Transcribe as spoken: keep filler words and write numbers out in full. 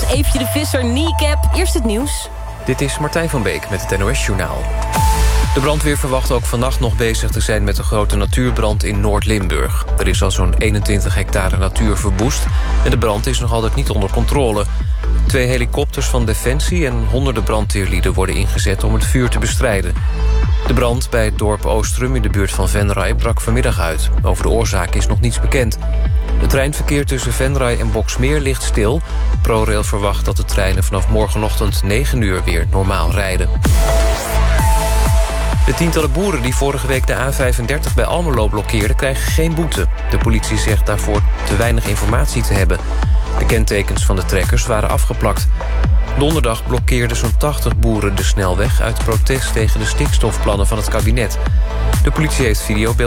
Eefje de Visser, Kneecap. Eerst het nieuws. Dit is Martijn van Beek met het N O S-journaal. De brandweer verwacht ook vannacht nog bezig te zijn met een grote natuurbrand in Noord-Limburg. Er is al zo'n eenentwintig hectare natuur verwoest en de brand is nog altijd niet onder controle. Twee helikopters van Defensie en honderden brandweerlieden worden ingezet om het vuur te bestrijden. De brand bij het dorp Oostrum in de buurt van Venray brak vanmiddag uit. Over de oorzaak is nog niets bekend. Het treinverkeer tussen Venray en Boxmeer ligt stil. ProRail verwacht dat de treinen vanaf morgenochtend negen uur weer normaal rijden. De tientallen boeren die vorige week de A vijfendertig bij Almelo blokkeerden krijgen geen boete. De politie zegt daarvoor te weinig informatie te hebben. De kentekens van de trekkers waren afgeplakt. Donderdag blokkeerden zo'n tachtig boeren de snelweg uit protest tegen de stikstofplannen van het kabinet. De politie heeft videobeelden